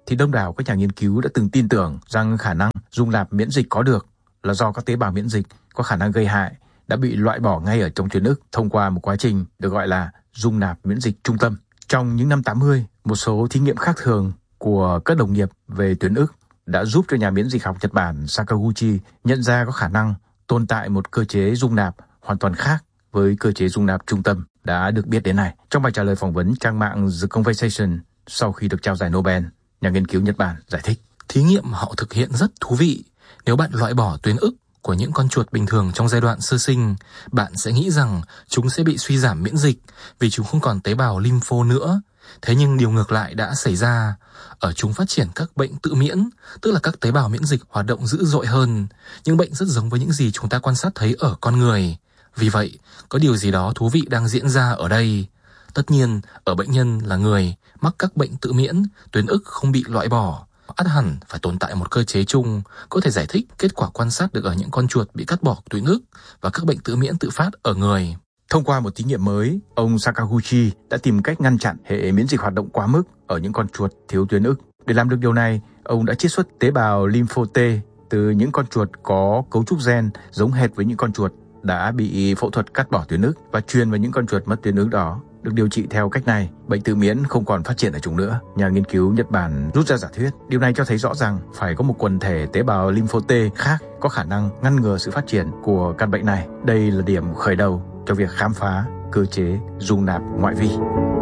thì đông đảo các nhà nghiên cứu đã từng tin tưởng rằng khả năng dung nạp miễn dịch có được là do các tế bào miễn dịch có khả năng gây hại đã bị loại bỏ ngay ở trong tuyến ức thông qua một quá trình được gọi là dung nạp miễn dịch trung tâm. Trong những năm tám mươi, một số thí nghiệm khác thường của các đồng nghiệp về tuyến ức đã giúp cho nhà miễn dịch học Nhật Bản Sakaguchi nhận ra có khả năng tồn tại một cơ chế dung nạp hoàn toàn khác với cơ chế dung nạp trung tâm đã được biết đến nay. Trong bài trả lời phỏng vấn trang mạng The Conversation sau khi được trao giải Nobel, nhà nghiên cứu Nhật Bản giải thích. Thí nghiệm họ thực hiện rất thú vị. Nếu bạn loại bỏ tuyến ức của những con chuột bình thường trong giai đoạn sơ sinh, bạn sẽ nghĩ rằng chúng sẽ bị suy giảm miễn dịch vì chúng không còn tế bào lympho nữa. Thế nhưng điều ngược lại đã xảy ra. Ở chúng phát triển các bệnh tự miễn, tức là các tế bào miễn dịch hoạt động dữ dội hơn. Những bệnh rất giống với những gì chúng ta quan sát thấy ở con người. Vì vậy, có điều gì đó thú vị đang diễn ra ở đây. Tất nhiên, ở bệnh nhân là người mắc các bệnh tự miễn, tuyến ức không bị loại bỏ. Ắt hẳn phải tồn tại một cơ chế chung có thể giải thích kết quả quan sát được ở những con chuột bị cắt bỏ tuyến ức và các bệnh tự miễn tự phát ở người. Thông qua một thí nghiệm mới, ông Sakaguchi đã tìm cách ngăn chặn hệ miễn dịch hoạt động quá mức ở những con chuột thiếu tuyến ức. Để làm được điều này, ông đã chiết xuất tế bào lympho T từ những con chuột có cấu trúc gen giống hệt với những con chuột đã bị phẫu thuật cắt bỏ tuyến ức và truyền vào những con chuột mất tuyến ức đó. Được điều trị theo cách này, bệnh tự miễn không còn phát triển ở chúng nữa. Nhà nghiên cứu Nhật Bản rút ra giả thuyết. Điều này cho thấy rõ rằng phải có một quần thể tế bào lympho T khác có khả năng ngăn ngừa sự phát triển của căn bệnh này. Đây là điểm khởi đầu cho việc khám phá cơ chế dung nạp ngoại vi.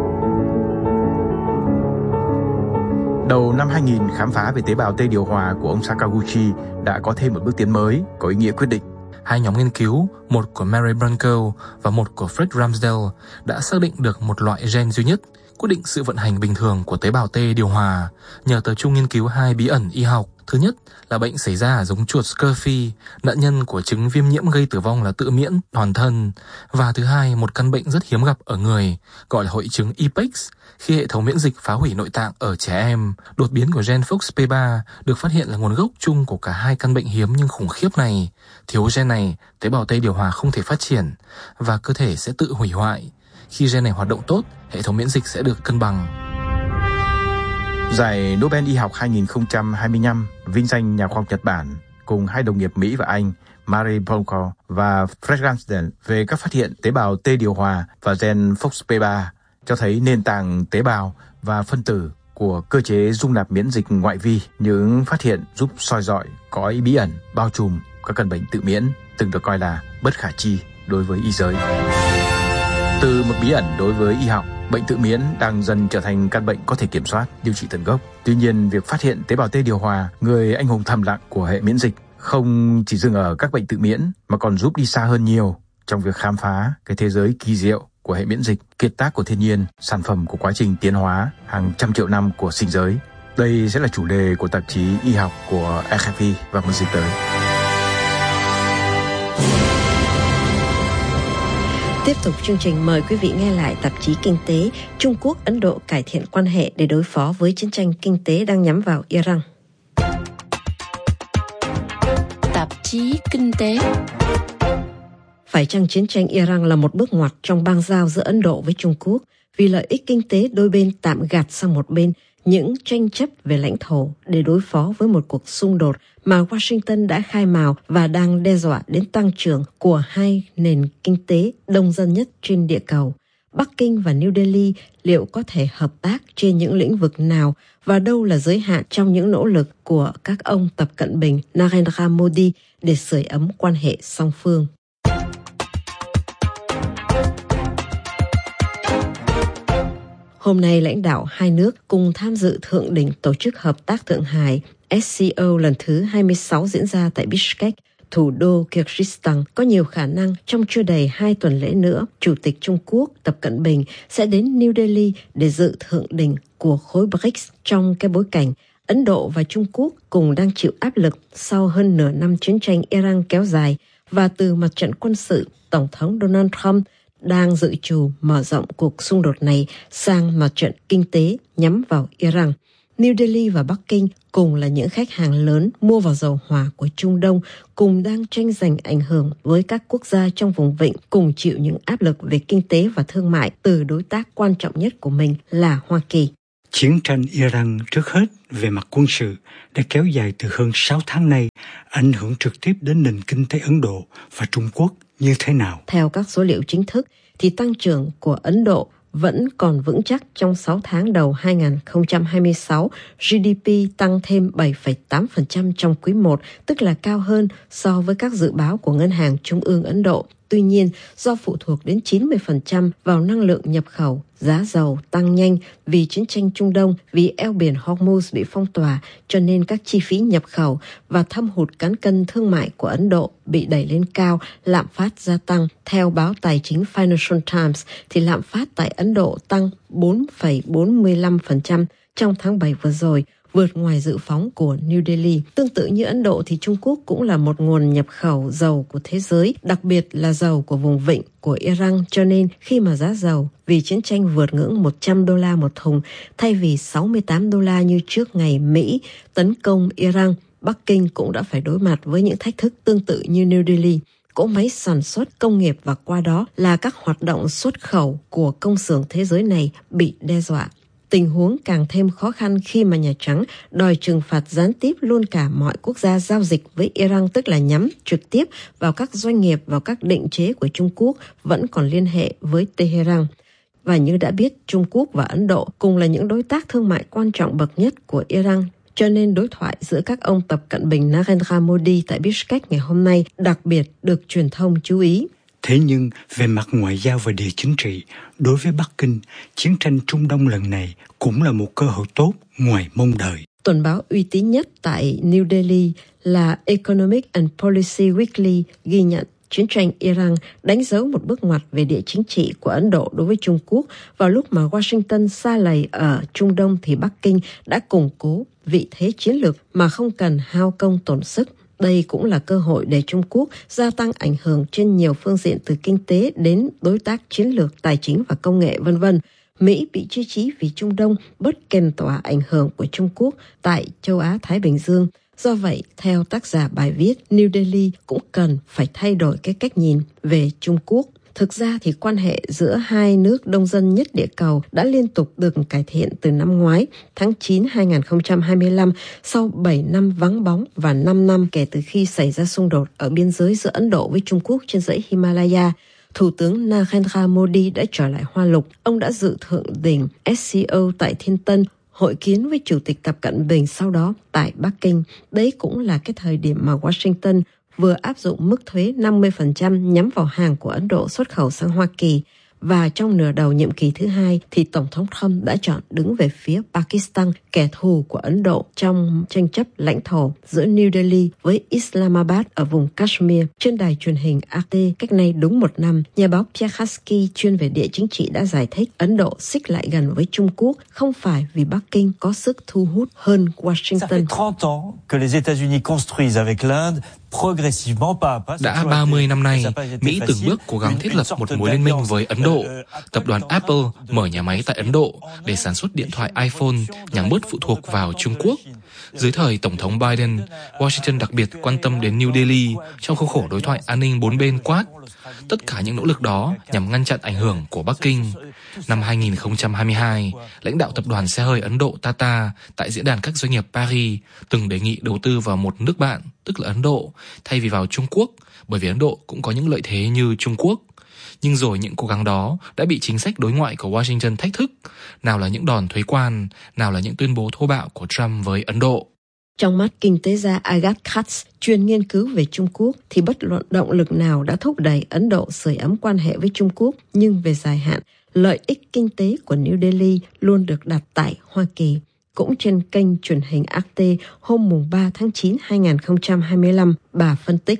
Đầu năm hai nghìn, khám phá về tế bào T điều hòa của ông Sakaguchi đã có thêm một bước tiến mới có ý nghĩa quyết định. Hai nhóm nghiên cứu, một của Mary Branco và một của Fred Ramsdell, đã xác định được một loại gen duy nhất quyết định sự vận hành bình thường của tế bào T điều hòa nhờ tập trung nghiên cứu hai bí ẩn y học. Thứ nhất là bệnh xảy ra ở giống chuột Scurvy, nạn nhân của chứng viêm nhiễm gây tử vong là tự miễn toàn thân. Và thứ hai, một căn bệnh rất hiếm gặp ở người, gọi là hội chứng I P E X, khi hệ thống miễn dịch phá hủy nội tạng ở trẻ em. Đột biến của gen F O X P ba được phát hiện là nguồn gốc chung của cả hai căn bệnh hiếm nhưng khủng khiếp này. Thiếu gen này, tế bào T điều hòa không thể phát triển và cơ thể sẽ tự hủy hoại. Khi gen này hoạt động tốt, hệ thống miễn dịch sẽ được cân bằng. Giải Nobel y học hai nghìn không trăm hai mươi lăm vinh danh nhà khoa học Nhật Bản cùng hai đồng nghiệp Mỹ và Anh Mary Branco và Fred Ramsdell về các phát hiện tế bào T điều hòa và gen F O X P ba cho thấy nền tảng tế bào và phân tử của cơ chế dung nạp miễn dịch ngoại vi. Những phát hiện giúp soi rọi cõi bí ẩn bao trùm các căn bệnh tự miễn từng được coi là bất khả tri đối với y giới. Từ một bí ẩn đối với y học, bệnh tự miễn đang dần trở thành căn bệnh có thể kiểm soát, điều trị tận gốc. Tuy nhiên, việc phát hiện tế bào T điều hòa, người anh hùng thầm lặng của hệ miễn dịch, không chỉ dừng ở các bệnh tự miễn mà còn giúp đi xa hơn nhiều trong việc khám phá cái thế giới kỳ diệu của hệ miễn dịch, kiệt tác của thiên nhiên, sản phẩm của quá trình tiến hóa hàng trăm triệu năm của sinh giới. Đây sẽ là chủ đề của tạp chí y học của R F I vào một dịp tới. Tiếp tục chương trình, mời quý vị nghe lại tạp chí kinh tế Trung Quốc, Ấn Độ cải thiện quan hệ để đối phó với chiến tranh kinh tế đang nhắm vào Iran. Tạp chí kinh tế. Phải chăng chiến tranh Iran là một bước ngoặt trong bang giao giữa Ấn Độ với Trung Quốc vì lợi ích kinh tế đôi bên tạm gạt sang một bên những tranh chấp về lãnh thổ để đối phó với một cuộc xung đột mà Washington đã khai mào và đang đe dọa đến tăng trưởng của hai nền kinh tế đông dân nhất trên địa cầu. Bắc Kinh và New Delhi liệu có thể hợp tác trên những lĩnh vực nào và đâu là giới hạn trong những nỗ lực của các ông Tập Cận Bình, Narendra Modi để sưởi ấm quan hệ song phương? Hôm nay, lãnh đạo hai nước cùng tham dự thượng đỉnh Tổ chức Hợp tác Thượng Hải S C O lần thứ hai mươi sáu diễn ra tại Bishkek, thủ đô Kyrgyzstan. Có nhiều khả năng trong chưa đầy hai tuần lễ nữa, Chủ tịch Trung Quốc Tập Cận Bình sẽ đến New Delhi để dự thượng đỉnh của khối B R I C S trong cái bối cảnh Ấn Độ và Trung Quốc cùng đang chịu áp lực sau hơn nửa năm chiến tranh Iran kéo dài và từ mặt trận quân sự, Tổng thống Donald Trump đang dự trù mở rộng cuộc xung đột này sang mặt trận kinh tế nhắm vào Iran. New Delhi và Bắc Kinh cùng là những khách hàng lớn mua vào dầu hỏa của Trung Đông, cùng đang tranh giành ảnh hưởng với các quốc gia trong vùng vịnh, cùng chịu những áp lực về kinh tế và thương mại từ đối tác quan trọng nhất của mình là Hoa Kỳ. Chiến tranh Iran trước hết về mặt quân sự đã kéo dài từ hơn sáu tháng nay, ảnh hưởng trực tiếp đến nền kinh tế Ấn Độ và Trung Quốc như thế nào? Theo các số liệu chính thức, thì tăng trưởng của Ấn Độ vẫn còn vững chắc trong sáu tháng đầu hai không hai sáu, giê đê pê tăng thêm bảy phẩy tám phần trăm trong quý một, tức là cao hơn so với các dự báo của Ngân hàng Trung ương Ấn Độ. Tuy nhiên, do phụ thuộc đến chín mươi phần trăm vào năng lượng nhập khẩu, giá dầu tăng nhanh vì chiến tranh Trung Đông, vì eo biển Hormuz bị phong tỏa, cho nên các chi phí nhập khẩu và thâm hụt cán cân thương mại của Ấn Độ bị đẩy lên cao, lạm phát gia tăng. Theo báo tài chính Financial Times, thì lạm phát tại Ấn Độ tăng bốn phẩy bốn mươi lăm phần trăm trong tháng bảy vừa rồi, vượt ngoài dự phóng của New Delhi. Tương tự như Ấn Độ thì Trung Quốc cũng là một nguồn nhập khẩu dầu của thế giới, đặc biệt là dầu của vùng vịnh của Iran, cho nên khi mà giá dầu vì chiến tranh vượt ngưỡng một trăm đô la một thùng thay vì sáu mươi tám đô la như trước ngày Mỹ tấn công Iran, Bắc Kinh cũng đã phải đối mặt với những thách thức tương tự như New Delhi. Cỗ máy sản xuất, công nghiệp và qua đó là các hoạt động xuất khẩu của công xưởng thế giới này bị đe dọa. Tình huống càng thêm khó khăn khi mà Nhà Trắng đòi trừng phạt gián tiếp luôn cả mọi quốc gia giao dịch với Iran, tức là nhắm trực tiếp vào các doanh nghiệp, vào các định chế của Trung Quốc vẫn còn liên hệ với Tehran. Và như đã biết, Trung Quốc và Ấn Độ cùng là những đối tác thương mại quan trọng bậc nhất của Iran, cho nên đối thoại giữa các ông Tập Cận Bình, Narendra Modi tại Bishkek ngày hôm nay đặc biệt được truyền thông chú ý. Thế nhưng, về mặt ngoại giao và địa chính trị, đối với Bắc Kinh, chiến tranh Trung Đông lần này cũng là một cơ hội tốt ngoài mong đợi. Tuần báo uy tín nhất tại New Delhi là Economic and Policy Weekly ghi nhận chiến tranh Iran đánh dấu một bước ngoặt về địa chính trị của Ấn Độ đối với Trung Quốc. Vào lúc mà Washington sa lầy ở Trung Đông thì Bắc Kinh đã củng cố vị thế chiến lược mà không cần hao công tổn sức. Đây cũng là cơ hội để Trung Quốc gia tăng ảnh hưởng trên nhiều phương diện từ kinh tế đến đối tác chiến lược, tài chính và công nghệ vân vân. Mỹ bị chia trí vì Trung Đông bớt kèm tỏa ảnh hưởng của Trung Quốc tại châu Á-Thái Bình Dương. Do vậy, theo tác giả bài viết, New Delhi cũng cần phải thay đổi cái cách nhìn về Trung Quốc. Thực ra thì quan hệ giữa hai nước đông dân nhất địa cầu đã liên tục được cải thiện từ năm ngoái, tháng chín hai không hai lăm, sau bảy năm vắng bóng và năm năm kể từ khi xảy ra xung đột ở biên giới giữa Ấn Độ với Trung Quốc trên dãy Himalaya. Thủ tướng Narendra Modi đã trở lại Hoa Lục. Ông đã dự thượng đỉnh ét xê o tại Thiên Tân, hội kiến với Chủ tịch Tập Cận Bình sau đó tại Bắc Kinh. Đấy cũng là cái thời điểm mà Washington vừa áp dụng mức thuế năm mươi phần trăm nhắm vào hàng của Ấn Độ xuất khẩu sang Hoa Kỳ. Và trong nửa đầu nhiệm kỳ thứ hai thì Tổng thống Trump đã chọn đứng về phía Pakistan, kẻ thù của Ấn Độ trong tranh chấp lãnh thổ giữa New Delhi với Islamabad ở vùng Kashmir. Trên đài truyền hình rờ tê cách nay đúng một năm, nhà báo Pierre Hasky chuyên về địa chính trị đã giải thích Ấn Độ xích lại gần với Trung Quốc không phải vì Bắc Kinh có sức thu hút hơn Washington. Đã ba mươi năm nay, Mỹ từng bước cố gắng thiết lập một mối liên minh với Ấn Độ. Tập đoàn Apple mở nhà máy tại Ấn Độ để sản xuất điện thoại iPhone nhằm bớt phụ thuộc vào Trung Quốc. Dưới thời Tổng thống Biden, Washington đặc biệt quan tâm đến New Delhi trong khuôn khổ đối thoại an ninh bốn bên Quad. Tất cả những nỗ lực đó nhằm ngăn chặn ảnh hưởng của Bắc Kinh. Năm hai không hai hai, lãnh đạo tập đoàn xe hơi Ấn Độ Tata tại diễn đàn các doanh nghiệp Paris từng đề nghị đầu tư vào một nước bạn, tức là Ấn Độ, thay vì vào Trung Quốc, bởi vì Ấn Độ cũng có những lợi thế như Trung Quốc. Nhưng rồi những cố gắng đó đã bị chính sách đối ngoại của Washington thách thức, nào là những đòn thuế quan, nào là những tuyên bố thô bạo của Trump với Ấn Độ. Trong mắt kinh tế gia Agatha Katz, chuyên nghiên cứu về Trung Quốc, thì bất luận động lực nào đã thúc đẩy Ấn Độ sưởi ấm quan hệ với Trung Quốc, nhưng về dài hạn, lợi ích kinh tế của New Delhi luôn được đặt tại Hoa Kỳ. Cũng trên kênh truyền hình rờ tê hôm mùng ba tháng chín hai không hai lăm, bà phân tích.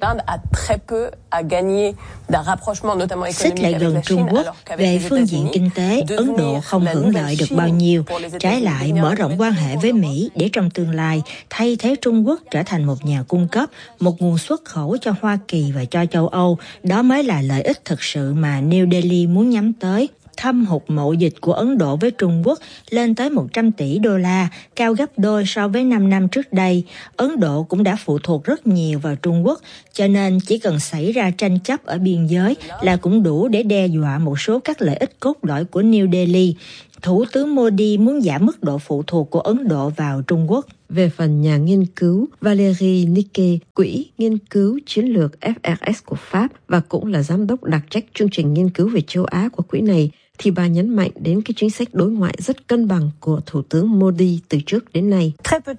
Xích lại gần Trung Quốc, về phương diện kinh tế, Ấn Độ không hưởng lợi được bao nhiêu. Trái lại, mở rộng quan hệ với Mỹ để trong tương lai thay thế Trung Quốc trở thành một nhà cung cấp, một nguồn xuất khẩu cho Hoa Kỳ và cho châu Âu. Đó mới là lợi ích thực sự mà New Delhi muốn nhắm tới. Thâm hụt mậu dịch của Ấn Độ với Trung Quốc lên tới một trăm tỷ đô la, cao gấp đôi so với năm năm trước đây. Ấn Độ cũng đã phụ thuộc rất nhiều vào Trung Quốc, cho nên chỉ cần xảy ra tranh chấp ở biên giới là cũng đủ để đe dọa một số các lợi ích cốt lõi của New Delhi. Thủ tướng Modi muốn giảm mức độ phụ thuộc của Ấn Độ vào Trung Quốc. Về phần nhà nghiên cứu Valérie Niquet, Quỹ Nghiên cứu Chiến lược F R S của Pháp và cũng là giám đốc đặc trách chương trình nghiên cứu về châu Á của quỹ này, thì bà nhấn mạnh đến cái chính sách đối ngoại rất cân bằng của Thủ tướng Modi từ trước đến nay.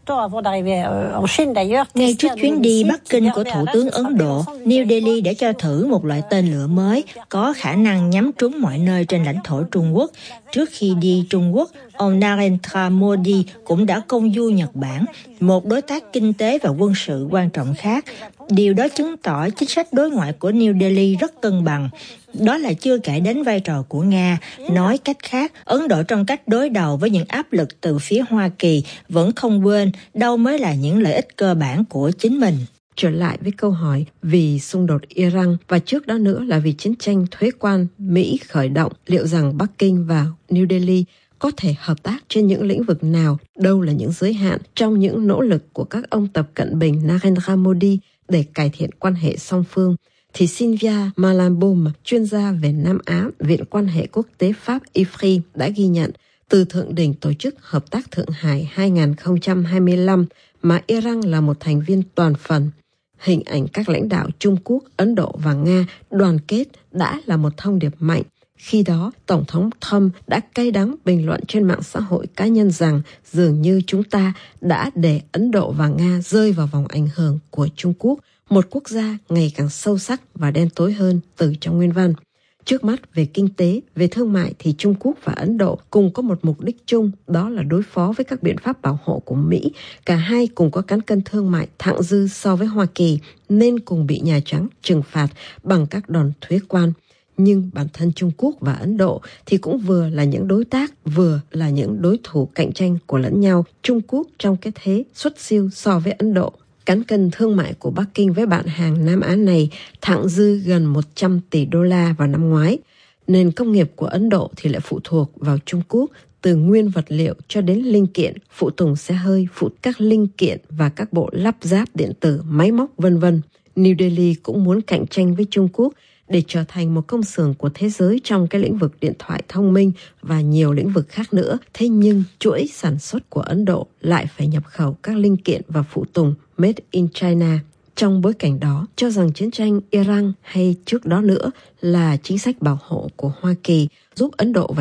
Ngay trước chuyến đi Bắc Kinh của Thủ tướng Ấn Độ, New Delhi đã cho thử một loại tên lửa mới có khả năng nhắm trúng mọi nơi trên lãnh thổ Trung Quốc. Trước khi đi Trung Quốc, ông Narendra Modi cũng đã công du Nhật Bản, một đối tác kinh tế và quân sự quan trọng khác. Điều đó chứng tỏ chính sách đối ngoại của New Delhi rất cân bằng. Đó là chưa kể đến vai trò của Nga. Nói cách khác, Ấn Độ trong cách đối đầu với những áp lực từ phía Hoa Kỳ vẫn không quên đâu mới là những lợi ích cơ bản của chính mình. Trở lại với câu hỏi vì xung đột Iran và trước đó nữa là vì chiến tranh thuế quan Mỹ khởi động, liệu rằng Bắc Kinh và New Delhi có thể hợp tác trên những lĩnh vực nào, đâu là những giới hạn trong những nỗ lực của các ông Tập Cận Bình, Narendra Modi để cải thiện quan hệ song phương, thì Sylvia Malamboum, chuyên gia về Nam Á, Viện Quan hệ Quốc tế Pháp I F R I đã ghi nhận từ Thượng đỉnh Tổ chức Hợp tác Thượng Hải hai không hai lăm mà Iran là một thành viên toàn phần. Hình ảnh các lãnh đạo Trung Quốc, Ấn Độ và Nga đoàn kết đã là một thông điệp mạnh. Khi đó, Tổng thống Trump đã cay đắng bình luận trên mạng xã hội cá nhân rằng dường như chúng ta đã để Ấn Độ và Nga rơi vào vòng ảnh hưởng của Trung Quốc, một quốc gia ngày càng sâu sắc và đen tối hơn từ trong nguyên văn. Trước mắt về kinh tế, về thương mại thì Trung Quốc và Ấn Độ cùng có một mục đích chung, đó là đối phó với các biện pháp bảo hộ của Mỹ. Cả hai cùng có cán cân thương mại thặng dư so với Hoa Kỳ nên cùng bị Nhà Trắng trừng phạt bằng các đòn thuế quan. Nhưng bản thân Trung Quốc và Ấn Độ thì cũng vừa là những đối tác, vừa là những đối thủ cạnh tranh của lẫn nhau. Trung Quốc trong cái thế xuất siêu so với Ấn Độ. Cán cân thương mại của Bắc Kinh với bạn hàng Nam Á này thặng dư gần một trăm tỷ đô la vào năm ngoái. Nền công nghiệp của Ấn Độ thì lại phụ thuộc vào Trung Quốc, từ nguyên vật liệu cho đến linh kiện, phụ tùng xe hơi, phụ các linh kiện và các bộ lắp ráp điện tử, máy móc vân vân. New Delhi cũng muốn cạnh tranh với Trung Quốc để trở thành một công xưởng của thế giới trong cái lĩnh vực điện thoại thông minh và nhiều lĩnh vực khác nữa. Thế nhưng chuỗi sản xuất của Ấn Độ lại phải nhập khẩu các linh kiện và phụ tùng made in China. Trong bối cảnh đó, cho rằng chiến tranh Iran hay trước đó nữa là chính sách bảo hộ của Hoa Kỳ giúp Ấn Độ và